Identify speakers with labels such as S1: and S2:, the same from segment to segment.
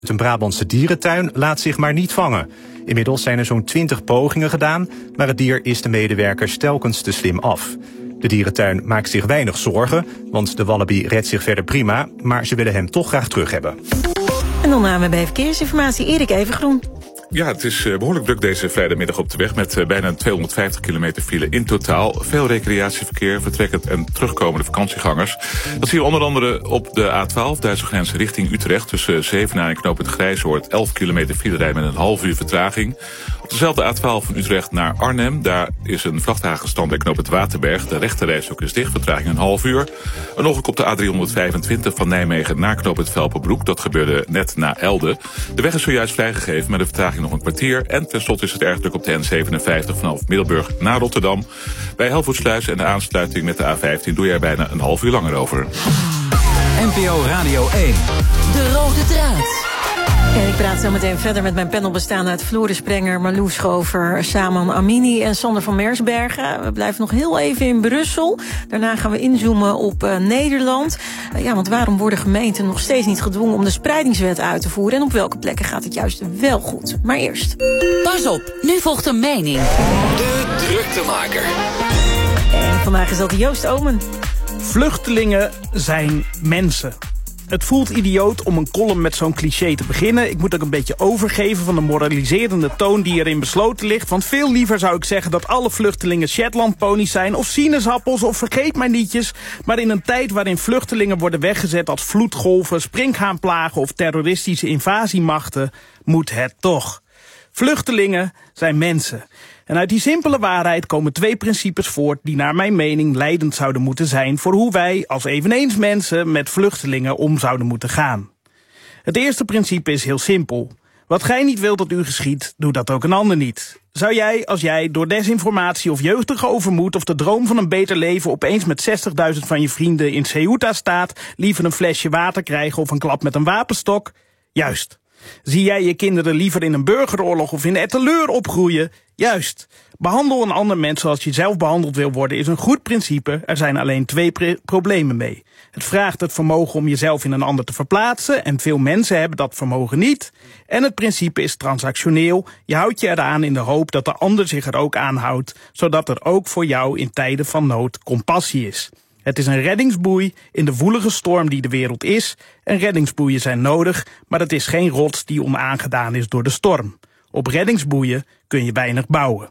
S1: Een Brabantse dierentuin laat zich maar niet vangen. Inmiddels zijn er zo'n 20 pogingen gedaan, maar het dier is de medewerkers telkens te slim af. De dierentuin maakt zich weinig zorgen, want de wallaby redt zich verder prima, maar ze willen hem toch graag terug hebben.
S2: En dan namen we bij verkeersinformatie Erik Evengroen.
S3: Ja, het is behoorlijk druk deze vrijdagmiddag op de weg met bijna 250 kilometer file in totaal. Veel recreatieverkeer, vertrekkend en terugkomende vakantiegangers. Dat zien we onder andere op de A12, Duitse grens richting Utrecht. Tussen Zevenaar en knooppunt Grijzoord 11 kilometer file rijden met een half uur vertraging. Op dezelfde A12 van Utrecht naar Arnhem. Daar is een vrachtwagenstand bij knooppunt Waterberg. De rechterrijstrook is dicht, vertraging een half uur. Een ongeluk op de A325 van Nijmegen naar knooppunt Velpenbroek. Dat gebeurde net na Elde. De weg is zojuist vrijgegeven met een vertraging nog een kwartier. En tenslotte is het erg druk op de N57 vanaf Middelburg naar Rotterdam. Bij Helvoetsluis en de aansluiting met de A15 doe je er bijna een half uur langer over.
S4: NPO Radio 1.
S2: De rode draad. En ik praat zo meteen verder met mijn panel bestaande uit Floris Sprenger, Marloes Schover, Saman Amini en Sander van Mersbergen. We blijven nog heel even in Brussel. Daarna gaan we inzoomen op Nederland. Ja, want waarom worden gemeenten nog steeds niet gedwongen om de spreidingswet uit te voeren? En op welke plekken gaat het juist wel goed? Maar eerst.
S5: Pas op, nu volgt een mening.
S4: De druktemaker.
S2: En vandaag is dat Joost Omen.
S6: Vluchtelingen zijn mensen. Het voelt idioot om een column met zo'n cliché te beginnen. Ik moet ook een beetje overgeven van de moraliserende toon die erin besloten ligt. Want veel liever zou ik zeggen dat alle vluchtelingen Shetlandponies zijn, of sinaasappels, of vergeetmijnietjes. Maar in een tijd waarin vluchtelingen worden weggezet als vloedgolven, sprinkhaanplagen of terroristische invasiemachten, moet het toch. Vluchtelingen zijn mensen. En uit die simpele waarheid komen 2 principes voort die naar mijn mening leidend zouden moeten zijn voor hoe wij als eveneens mensen met vluchtelingen om zouden moeten gaan. Het eerste principe is heel simpel. Wat gij niet wilt dat u geschiedt, doe dat ook een ander niet. Zou jij, als jij door desinformatie of jeugdige overmoed of de droom van een beter leven opeens met 60.000 van je vrienden in Ceuta staat, liever een flesje water krijgen of een klap met een wapenstok? Juist. Zie jij je kinderen liever in een burgeroorlog of in etteleur opgroeien? Juist. Behandel een ander mens zoals je zelf behandeld wil worden is een goed principe. Er zijn alleen 2 problemen mee. Het vraagt het vermogen om jezelf in een ander te verplaatsen en veel mensen hebben dat vermogen niet. En het principe is transactioneel. Je houdt je eraan in de hoop dat de ander zich er ook aan houdt, zodat er ook voor jou in tijden van nood compassie is. Het is een reddingsboei in de woelige storm die de wereld is. En reddingsboeien zijn nodig, maar het is geen rots die onaangedaan is door de storm. Op reddingsboeien kun je weinig bouwen.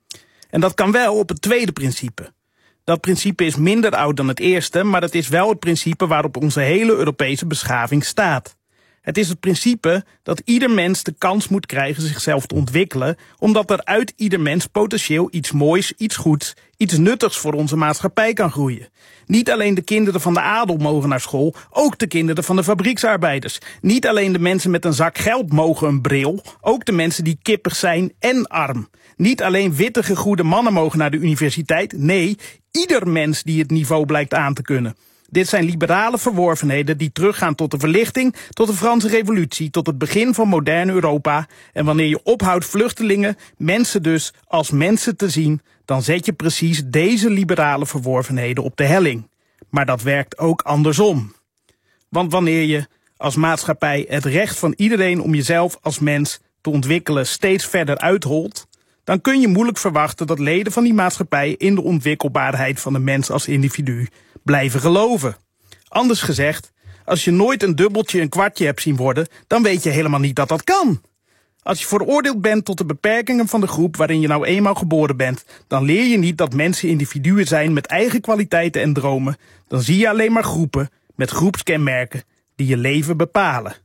S6: En dat kan wel op het tweede principe. Dat principe is minder oud dan het eerste, maar het is wel het principe waarop onze hele Europese beschaving staat. Het is het principe dat ieder mens de kans moet krijgen zichzelf te ontwikkelen, omdat er uit ieder mens potentieel iets moois, iets goeds, iets nuttigs voor onze maatschappij kan groeien. Niet alleen de kinderen van de adel mogen naar school, ook de kinderen van de fabrieksarbeiders. Niet alleen de mensen met een zak geld mogen een bril, ook de mensen die kippig zijn en arm. Niet alleen witte gegoede mannen mogen naar de universiteit, nee, ieder mens die het niveau blijkt aan te kunnen. Dit zijn liberale verworvenheden die teruggaan tot de verlichting, tot de Franse revolutie, tot het begin van modern Europa. En wanneer je ophoudt vluchtelingen, mensen dus, als mensen te zien, dan zet je precies deze liberale verworvenheden op de helling. Maar dat werkt ook andersom. Want wanneer je als maatschappij het recht van iedereen om jezelf als mens te ontwikkelen steeds verder uitholt, dan kun je moeilijk verwachten dat leden van die maatschappij in de ontwikkelbaarheid van de mens als individu blijven geloven. Anders gezegd, als je nooit een dubbeltje een kwartje hebt zien worden, dan weet je helemaal niet dat dat kan. Als je veroordeeld bent tot de beperkingen van de groep waarin je nou eenmaal geboren bent, dan leer je niet dat mensen individuen zijn met eigen kwaliteiten en dromen. Dan zie je alleen maar groepen met groepskenmerken die je leven bepalen.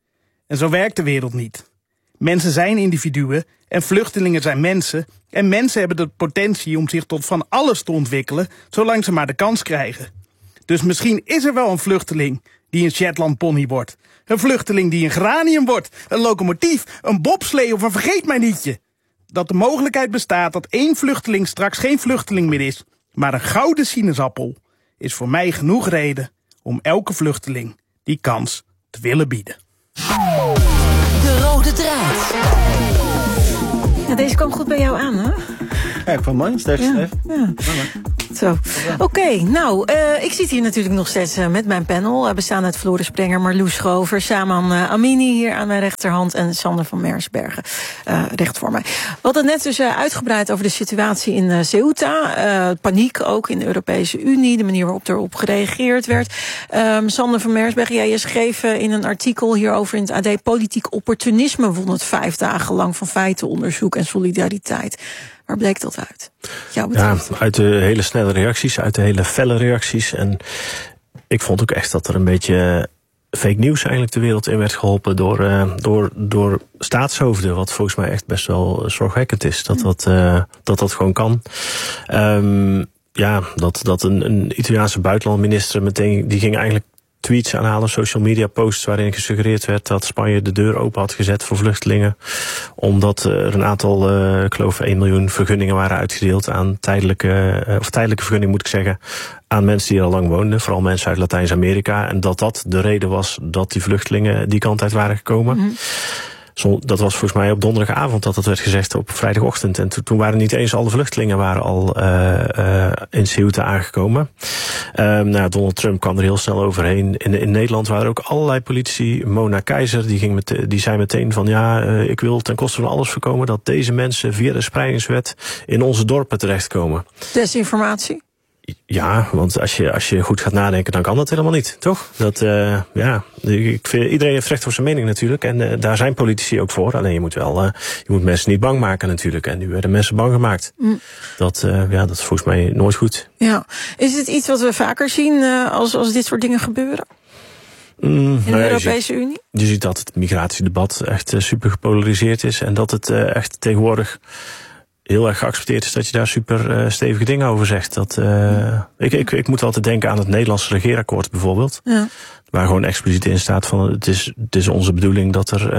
S6: En zo werkt de wereld niet. Mensen zijn individuen en vluchtelingen zijn mensen. En mensen hebben de potentie om zich tot van alles te ontwikkelen, zolang ze maar de kans krijgen. Dus misschien is er wel een vluchteling die een Shetland pony wordt. Een vluchteling die een geranium wordt. Een locomotief, een bobslee of een vergeetmijnietje. Dat de mogelijkheid bestaat dat 1 vluchteling straks geen vluchteling meer is, maar een gouden sinaasappel, is voor mij genoeg reden om elke vluchteling die kans te willen bieden.
S5: De rode draad.
S2: Ja, deze kwam goed bij jou aan, hè?
S7: Ja, ik vond het mooi. Sterk geschreven.
S2: Ja. Zo. Oké, nou, ik zit hier natuurlijk nog steeds met mijn panel. Bestaan uit Floris Sprenger, Marloes Schover, Saman Amini hier aan mijn rechterhand en Sander van Mersbergen recht voor mij. We hadden net dus uitgebreid over de situatie in Ceuta. Paniek ook in de Europese Unie, de manier waarop erop gereageerd werd. Sander van Mersbergen, jij schreef in een artikel hierover in het AD... politiek opportunisme won het 5 dagen lang van feitenonderzoek en solidariteit. Waar bleek dat uit?
S8: Ja, uit de hele snelle reacties, uit de hele felle reacties. En ik vond ook echt dat er een beetje fake nieuws eigenlijk de wereld in werd geholpen door staatshoofden. Wat volgens mij echt best wel zorgwekkend is. Dat gewoon kan. Dat een Italiaanse buitenlandminister meteen, die ging eigenlijk tweets aanhalen, social media posts waarin gesuggereerd werd dat Spanje de deur open had gezet voor vluchtelingen. Omdat er een aantal, ik geloof 1 miljoen vergunningen waren uitgedeeld aan tijdelijke vergunning moet ik zeggen, aan mensen die er al lang woonden, vooral mensen uit Latijns-Amerika. En dat de reden was dat die vluchtelingen die kant uit waren gekomen. Mm-hmm. Dat was volgens mij op donderdagavond dat werd gezegd op vrijdagochtend. En toen waren niet eens alle vluchtelingen waren al in Ceuta aangekomen. Donald Trump kwam er heel snel overheen. In Nederland waren er ook allerlei politici. Mona Keizer, die zei meteen van ik wil ten koste van alles voorkomen dat deze mensen via de spreidingswet in onze dorpen terechtkomen.
S2: Desinformatie?
S8: Ja, want als je goed gaat nadenken, dan kan dat helemaal niet, toch? Ik vind, iedereen heeft recht op zijn mening natuurlijk. En daar zijn politici ook voor. Alleen je moet mensen niet bang maken natuurlijk. En nu werden mensen bang gemaakt. Dat is volgens mij nooit goed.
S2: Ja. Is het iets wat we vaker zien als dit soort dingen gebeuren? In de Europese Unie?
S8: Je ziet dat het migratiedebat echt super gepolariseerd is. En dat het echt tegenwoordig heel erg geaccepteerd is dat je daar super stevige dingen over zegt. Ik moet altijd denken aan het Nederlandse regeerakkoord bijvoorbeeld. Ja. Waar gewoon expliciet in staat van het is onze bedoeling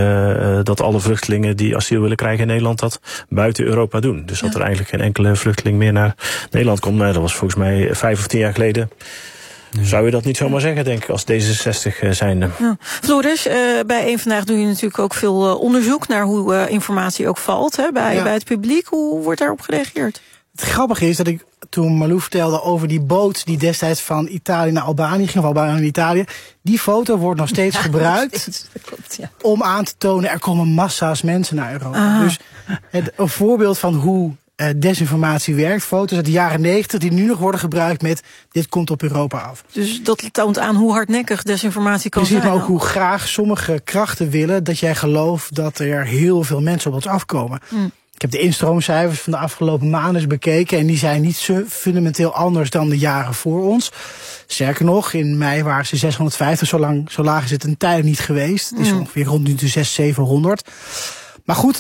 S8: dat alle vluchtelingen die asiel willen krijgen in Nederland dat buiten Europa doen. Dus dat er eigenlijk geen enkele vluchteling meer naar Nederland komt. Dat was volgens mij 5 of 10 jaar geleden. Zou je dat niet zomaar zeggen, denk ik, als D66 zijnde?
S2: Ja. Floris, bij Eén Vandaag doe je natuurlijk ook veel onderzoek naar hoe informatie ook valt bij het publiek. Hoe wordt daarop gereageerd?
S7: Het grappige is dat ik toen Marloes vertelde over die boot die destijds van Italië naar Albanië ging, of Albanië naar Italië. Die foto wordt nog steeds gebruikt om aan te tonen er komen massa's mensen naar Europa. Aha. Dus een voorbeeld van hoe desinformatie werkt. Foto's uit de jaren 90 die nu nog worden gebruikt met dit komt op Europa af.
S2: Dus dat toont aan hoe hardnekkig desinformatie kan zijn.
S7: Maar ook hoe graag sommige krachten willen dat jij gelooft dat er heel veel mensen op ons afkomen. Ik heb de instroomcijfers van de afgelopen maanden eens bekeken en die zijn niet zo fundamenteel anders dan de jaren voor ons. Sterker nog, in mei waren ze 650, zo laag is het een tijd niet geweest. Het is ongeveer rond nu de 600, 700. Maar goed,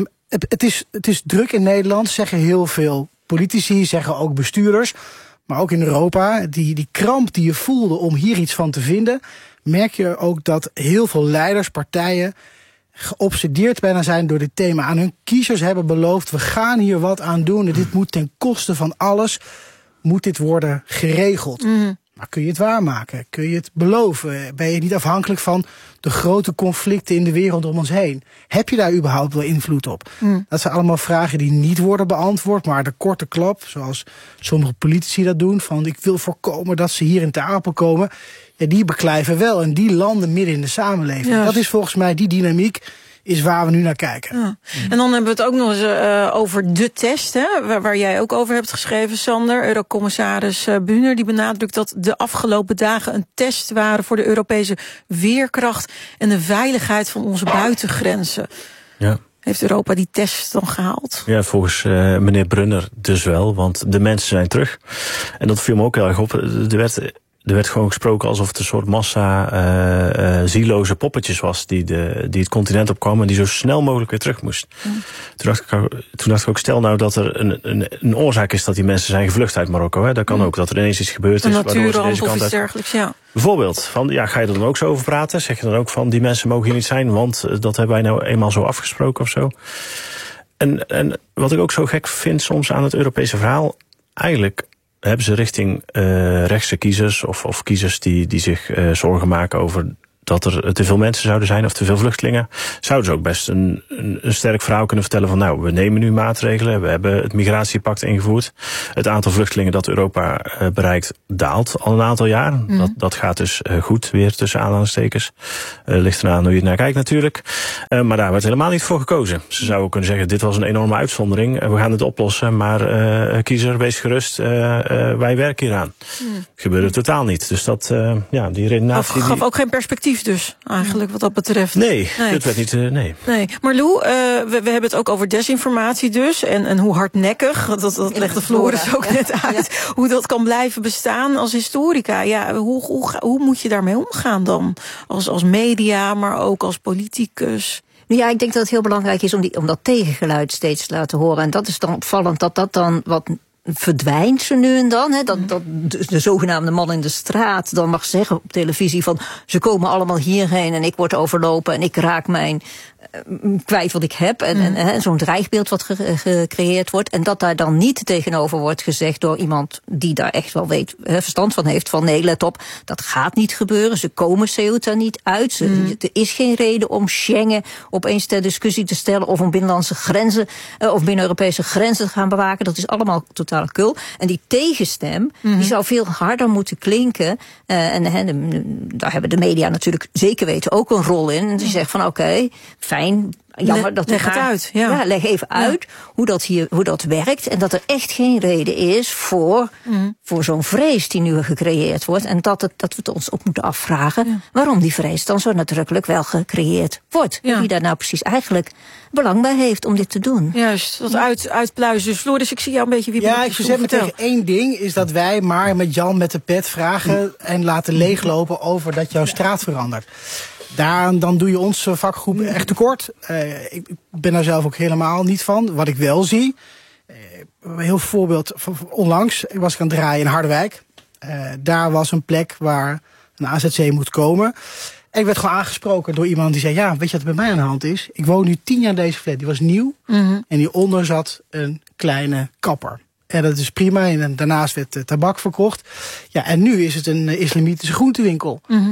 S7: het is druk in Nederland, zeggen heel veel politici, zeggen ook bestuurders. Maar ook in Europa, die kramp die je voelde om hier iets van te vinden, merk je ook dat heel veel leiders, partijen geobsedeerd bijna zijn door dit thema. Aan hun kiezers hebben beloofd, we gaan hier wat aan doen. En dit moet ten koste van alles, moet dit worden geregeld. Maar kun je het waarmaken? Kun je het beloven? Ben je niet afhankelijk van de grote conflicten in de wereld om ons heen? Heb je daar überhaupt wel invloed op? Dat zijn allemaal vragen die niet worden beantwoord, maar de korte klap, zoals sommige politici dat doen, van ik wil voorkomen dat ze hier in Ter Apel komen. Ja, die beklijven wel en die landen midden in de samenleving. Ja. Dat is volgens mij die dynamiek is waar we nu naar kijken.
S2: Ja. En dan hebben we het ook nog eens over de test, waar jij ook over hebt geschreven, Sander. Eurocommissaris Buhner die benadrukt dat de afgelopen dagen een test waren voor de Europese veerkracht en de veiligheid van onze buitengrenzen. Ja. Heeft Europa die test dan gehaald?
S8: Ja, volgens meneer Brunner dus wel, want de mensen zijn terug. En dat viel me ook heel erg op. Er werd gewoon gesproken alsof het een soort massa zieloze poppetjes was die het continent opkwam en die zo snel mogelijk weer terug moest. Toen dacht ik ook, stel nou dat er een oorzaak is dat die mensen zijn gevlucht uit Marokko. Hè? Dat kan ook, dat er ineens iets gebeurd is.
S2: Waardoor ze deze kant uit... dergelijks, ja.
S8: Bijvoorbeeld, ga je er dan ook zo over praten? Zeg je dan ook van, die mensen mogen hier niet zijn, want dat hebben wij nou eenmaal zo afgesproken of zo? En wat ik ook zo gek vind soms aan het Europese verhaal, eigenlijk hebben ze richting rechtse kiezers of kiezers die zich zorgen maken over dat er te veel mensen zouden zijn of te veel vluchtelingen, zouden ze ook best een sterk verhaal kunnen vertellen van nou, we nemen nu maatregelen, we hebben het migratiepact ingevoerd. Het aantal vluchtelingen dat Europa bereikt daalt al een aantal jaar. Dat gaat dus goed, weer tussen aanhalingstekens. Ligt eraan hoe je naar kijkt natuurlijk. Maar daar werd helemaal niet voor gekozen. Ze zouden kunnen zeggen, dit was een enorme uitzondering, we gaan het oplossen, maar kiezer, wees gerust, wij werken hieraan. Gebeurde totaal niet. Dus dat, die redenatie...
S2: Gaf ook geen perspectief dus, eigenlijk, wat dat betreft.
S8: Nee. Het werd niet, nee.
S2: Maar Lou, we hebben het ook over desinformatie dus, en hoe hardnekkig, dat legt de Floris ook net uit, hoe dat kan blijven bestaan als historica. Ja, hoe moet je daarmee omgaan dan? Als media, maar ook als politicus?
S9: Ja, ik denk dat het heel belangrijk is om dat tegengeluid steeds te laten horen. En dat is dan opvallend dat dan wat verdwijnt zo nu en dan. Hè? Dat de zogenaamde man in de straat dan mag zeggen op televisie van ze komen allemaal hierheen en ik word overlopen en ik raak mijn kwijt wat ik heb. En zo'n dreigbeeld wat gecreëerd wordt. En dat daar dan niet tegenover wordt gezegd door iemand die daar echt wel verstand van heeft. Van nee, let op, dat gaat niet gebeuren. Ze komen Ceuta niet uit. Er is geen reden om Schengen opeens ter discussie te stellen of om binnenlandse grenzen of binnen-Europese grenzen te gaan bewaken. Dat is allemaal totale kul. En die tegenstem, die zou veel harder moeten klinken. Daar hebben de media natuurlijk zeker weten ook een rol in. En die zegt van oké, fijn, jammer dat
S2: leg het uit. Ja.
S9: Leg even uit hoe dat werkt. En dat er echt geen reden is voor zo'n vrees die nu gecreëerd wordt. En dat we het ons op moeten afvragen waarom die vrees dan zo nadrukkelijk wel gecreëerd wordt. Ja. Wie daar nou precies eigenlijk belang bij heeft om dit te doen.
S2: Juist, dat uitpluizen. Dus Floris, ik zie jou een beetje wie.
S7: Ja, ik verzet me tegen één ding, is dat wij maar met Jan met de pet vragen en laten leeglopen over dat jouw straat verandert. Dan doe je onze vakgroep echt tekort. Ik ben daar zelf ook helemaal niet van. Wat ik wel zie, een heel voorbeeld, onlangs was ik aan het draaien in Harderwijk. Daar was een plek waar een AZC moet komen. En ik werd gewoon aangesproken door iemand die zei, ja, weet je wat er bij mij aan de hand is? Ik woon nu 10 jaar in deze flat, die was nieuw. En hieronder zat een kleine kapper. En dat is prima. En daarnaast werd tabak verkocht. Ja, en nu is het een islamitische groentewinkel.